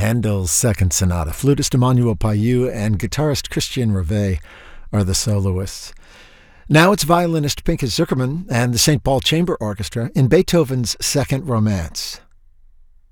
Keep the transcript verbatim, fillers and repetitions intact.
Handel's Second Sonata. Flutist Emmanuel Payou and guitarist Christian Revet are the soloists. Now it's violinist Pinchas Zukerman and the Saint Paul Chamber Orchestra in Beethoven's Second Romance.